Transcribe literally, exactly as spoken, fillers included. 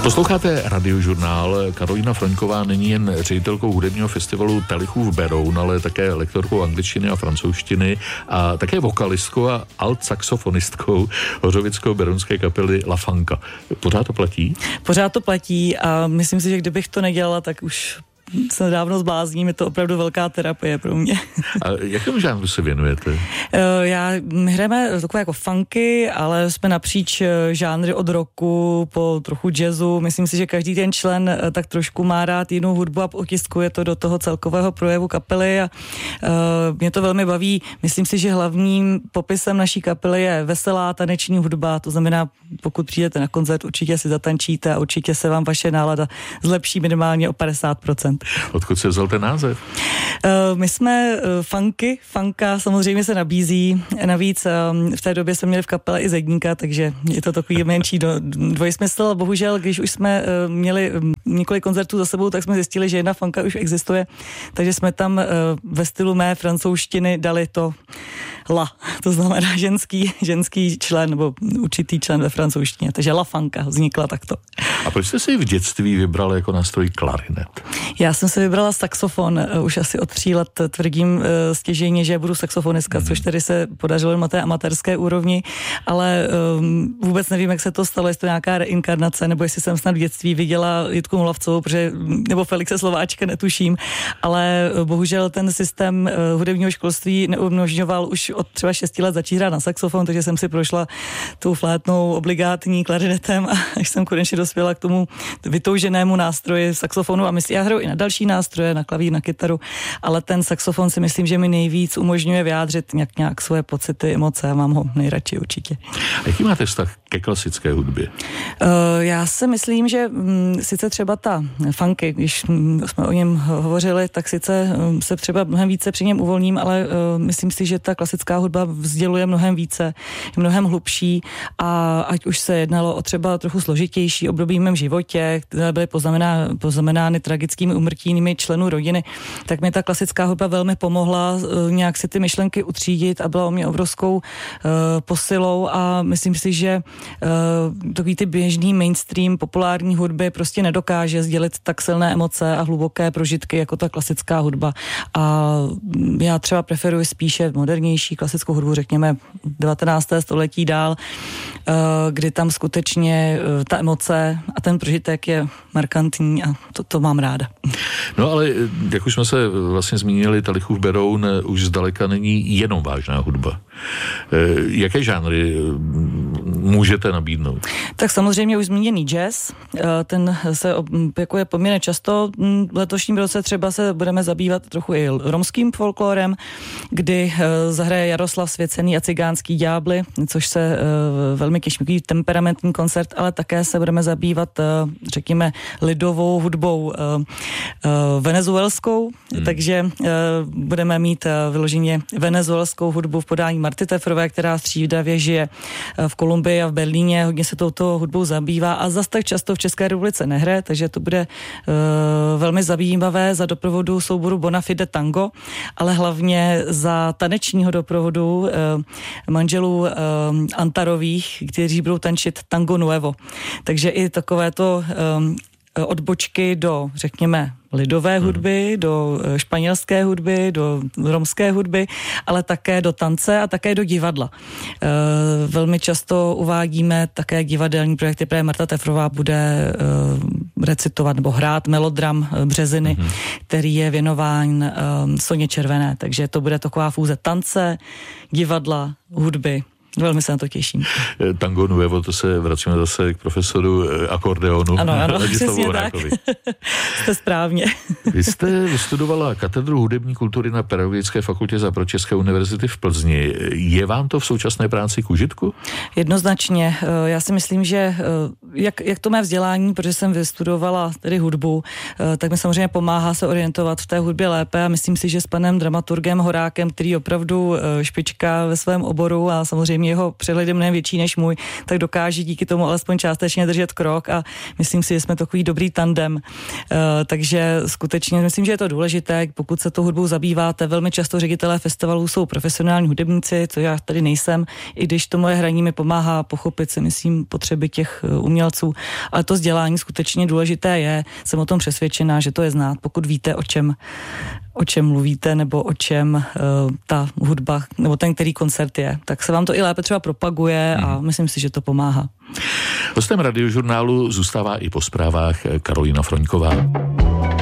Posloucháte Radiožurnál. Karolína Froňková není jen ředitelkou hudebního festivalu Telichův Beroun, ale také lektorkou angličtiny a francouzštiny a také vokalistkou a altsaxofonistkou hořovicko-berounské kapely La Fanka. Pořád to platí? Pořád to platí a myslím si, že kdybych to nedělala, tak už se dávno zblázním, je to opravdu velká terapie pro mě. A jakému žánru se věnujete? Já, my hrajeme takové jako funky, ale jsme napříč žánry od rocku po trochu jazzu. Myslím si, že každý ten člen tak trošku má rád jinou hudbu a otiskuje to do toho celkového projevu kapely a uh, mě to velmi baví. Myslím si, že hlavním popisem naší kapely je veselá taneční hudba, to znamená, pokud přijdete na koncert, určitě si zatančíte a určitě se vám vaše nálada zlepší minimálně o padesát procent. Odkud se vzal ten název? Uh, my jsme uh, funky, funka samozřejmě se nabízí. Navíc um, v té době jsme měli v kapele i zedníka, takže je to takový menší do, dvojsmysl. Bohužel, když už jsme uh, měli um, několik koncertů za sebou, tak jsme zjistili, že jedna funka už existuje, takže jsme tam uh, ve stylu mé francouzštiny dali to la, to znamená ženský, ženský člen, nebo určitý člen ve francouzštině, takže La Fanka vznikla takto. A proč jste si v dětství vybral jako nástroj klarinet? Já jsem si vybrala saxofon, už asi od tří let tvrdím stěžejně, že budu saxofonistka, mm. což tedy se podařilo na té amatérské úrovni, ale um, vůbec nevím, jak se to stalo, jestli to nějaká reinkarnace, nebo jestli jsem snad v dětství viděla Jitku Mulavcovou, protože, nebo Felixe Slováčka, netuším, ale bohužel ten systém uh, hudebního školství neumožňoval už od třeba šesti let začít hrát na saxofon, takže jsem si prošla tou flétnou obligátní klarinetem a až jsem konečně dospěla k tomu vytouženému nástroji saxofonu a myslím, já hraju i na další nástroje, na klavír, na kytaru, ale ten saxofon si myslím, že mi nejvíc umožňuje vyjádřit nějak, nějak svoje pocity, emoce a mám ho nejradši určitě. A jaký máte vztah ke klasické hudbě? Uh, já si myslím, že um, sice třeba ta funky, když um, jsme o něm hovořili, tak sice um, se třeba mnohem více při něm uvolním, ale uh, myslím si, že ta klasická hudba vzděluje mnohem více, je mnohem hlubší a ať už se jednalo o třeba trochu složitější období v mém životě, které byly poznamená, poznamenány tragickými umrtími členů rodiny, tak mi ta klasická hudba velmi pomohla uh, nějak si ty myšlenky utřídit a byla o mě obrovskou uh, posilou a myslím si, že uh, takový ty běžný mainstream populární hudby prostě nedokáže sdělit tak silné emoce a hluboké prožitky jako ta klasická hudba. A já třeba preferuji spíše modernější klasickou hudbu, řekněme devatenácté století dál, uh, kdy tam skutečně uh, ta emoce a ten prožitek je markantní a to, to mám ráda. No ale jak už jsme se vlastně zmínili, Telichův Beroun už zdaleka není jenom vážná hudba. Jaké žánry můžete nabídnout? Tak samozřejmě už zmíněný jazz, ten se opakuje poměrně často. V letošním roce třeba se budeme zabývat trochu i romským folklorem, kdy zahraje Jaroslav Svěcený a Cigánský ďábly, což se velmi těžký temperamentní koncert, ale také se budeme zabývat, řekněme, lidovou hudbou venezuelskou, hmm. takže budeme mít vyloženě venezuelskou hudbu v podání Marty Tefrové, která střídavě žije v Kolumbii a v Berlíně, hodně se touto hudbou zabývá a zas tak často v České republice nehraje, takže to bude uh, velmi zajímavé za doprovodu souboru Bonafide Tango, ale hlavně za tanečního doprovodu uh, manželů uh, Antarových, kteří budou tančit Tango Nuevo. Takže i takovéto um, odbočky do, řekněme, lidové hudby, do španělské hudby, do romské hudby, ale také do tance a také do divadla. E, velmi často uvádíme také divadelní projekty, protože Marta Tefrová bude e, recitovat nebo hrát melodram Březiny, mm-hmm. který je věnován e, Soně Červené, takže to bude taková fúze tance, divadla, hudby. Velmi se na to těším. Tango Nuevo, to se vracíme zase k profesoru akordeonu. Ano, ano, přesně tak. Jste správně. Vy jste vystudovala katedru hudební kultury na Pedagogické fakultě Západočeské univerzity v Plzni. Je vám to v současné práci k užitku? Jednoznačně. Já si myslím, že jak, jak to mé vzdělání, protože jsem vystudovala tedy hudbu, tak mi samozřejmě pomáhá se orientovat v té hudbě lépe a myslím si, že s panem dramaturgem Horákem, který opravdu špička ve svém oboru a samozřejmě jeho přehled je mnohem větší než můj, tak dokáže díky tomu alespoň částečně držet krok a myslím si, že jsme takový dobrý tandem. Uh, takže skutečně myslím, že je to důležité, pokud se tou hudbou zabýváte. Velmi často ředitelé festivalů jsou profesionální hudebníci, to já tady nejsem, i když to moje hraní mi pomáhá pochopit si, myslím, potřeby těch umělců umělců, ale to vzdělání skutečně důležité je. Jsem o tom přesvědčená, že to je znát, pokud víte, o čem o čem mluvíte, nebo o čem uh, ta hudba, nebo ten, který koncert je, tak se vám to i lépe třeba propaguje a hmm. myslím si, že to pomáhá. Hostem Radiožurnálu zůstává i po zprávách Karolína Froňková.